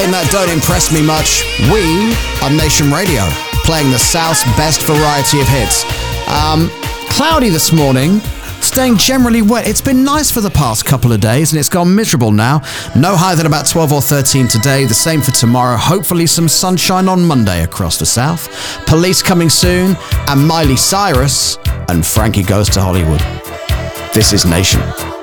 saying that don't impress me much. We are Nation Radio, playing the South's best variety of hits. Cloudy this morning, staying generally wet. It's been nice for the past couple of days and it's gone miserable now. No higher than about 12 or 13 today, the same for tomorrow. Hopefully some sunshine on Monday across the South. Police coming soon, and Miley Cyrus and Frankie Goes to Hollywood. This is Nation.